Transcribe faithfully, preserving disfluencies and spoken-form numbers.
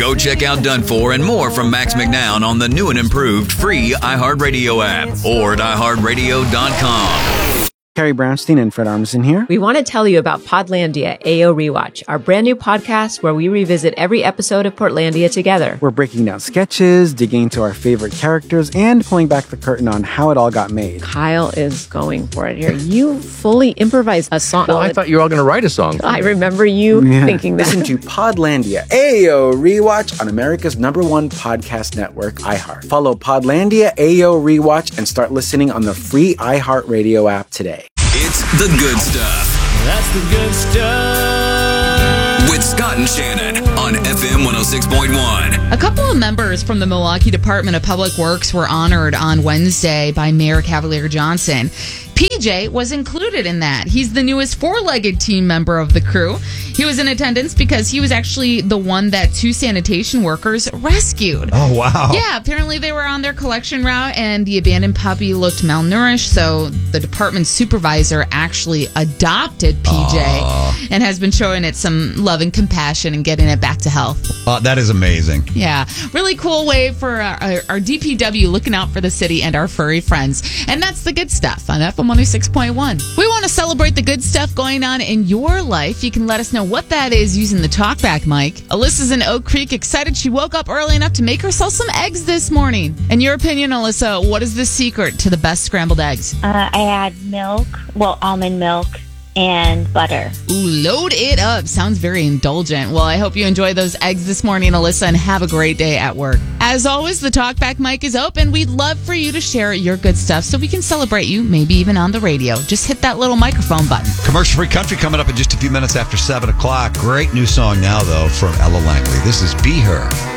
Go check out Done For and more from Max McNown on the new and improved free iHeartRadio app or at i heart radio dot com. Carrie Brownstein and Fred Armisen here. We want to tell you about Podlandia A O Rewatch, our brand new podcast where we revisit every episode of Portlandia together. We're breaking down sketches, digging into our favorite characters, and pulling back the curtain on how it all got made. Kyle is going for it here. You fully improvised a song. Well, I thought you were all going to write a song. I remember you Yeah. thinking that. Listen to Podlandia A O Rewatch on America's number one podcast network, iHeart. Follow Podlandia A O Rewatch and start listening on the free iHeartRadio app today. It's the good stuff. That's the good stuff. With Scott and Shannon on F M one oh six point one. A couple of members from the Milwaukee Department of Public Works were honored on Wednesday by Mayor Cavalier Johnson. P J was included in that. He's the newest four-legged team member of the crew. He was in attendance because he was actually the one that two sanitation workers rescued. Oh, wow. Yeah, apparently they were on their collection route and the abandoned puppy looked malnourished, so the department supervisor actually adopted P J Aww. And has been showing it some love and compassion and getting it back to health. Uh, that is amazing. Yeah, really cool way for our, our, our D P W looking out for the city and our furry friends. And that's the good stuff on F M one oh six point one. We want to celebrate the good stuff going on in your life. You can let us know what that is using the talkback mic. Alyssa's in Oak Creek, excited she woke up early enough to make herself some eggs this morning. In your opinion, Alyssa, what is the secret to the best scrambled eggs? Uh, I add milk, well, almond milk, and butter. Ooh, load it up. Sounds very indulgent. Well, I hope you enjoy those eggs this morning, Alyssa, and have a great day at work. As always, the talkback mic is open. We'd love for you to share your good stuff so we can celebrate you, maybe even on the radio. Just hit that little microphone button. Commercial-free country coming up in just a few minutes after seven o'clock. Great new song now, though, from Ella Langley. This is Be Her.